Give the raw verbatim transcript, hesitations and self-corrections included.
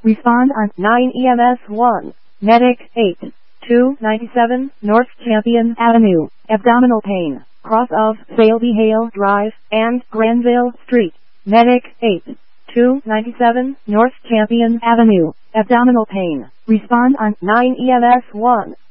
Respond on nine E M S one. Medic eight. two ninety-seven North Champion Avenue, abdominal pain, cross of Saleby Hale Drive and Granville Street. Medic eight. two ninety-seven North Champion Avenue, abdominal pain. Respond on nine E M S one.